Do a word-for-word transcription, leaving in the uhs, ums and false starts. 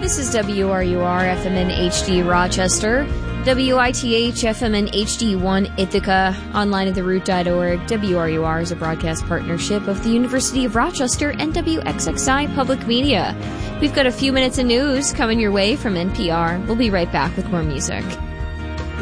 This is W R U R F M N H D Rochester, W I T H F M N H D one Ithaca, online at the root dot org. W R U R is a broadcast partnership of the University of Rochester and W X X I Public Media. We've got a few minutes of news coming your way from N P R. We'll be right back with more music.